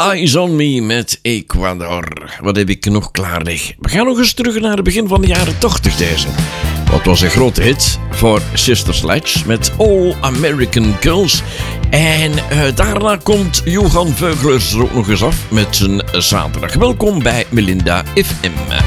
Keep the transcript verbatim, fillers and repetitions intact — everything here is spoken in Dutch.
Eyes on Me met Ecuador. Wat heb ik nog klaar liggen? We gaan nog eens terug naar het begin van de jaren tachtig deze. Wat was een grote hit voor Sister Sledge met All American Girls. En uh, daarna komt Johan Veuglers er ook nog eens af met zijn zaterdag. Welkom bij Melinda F M.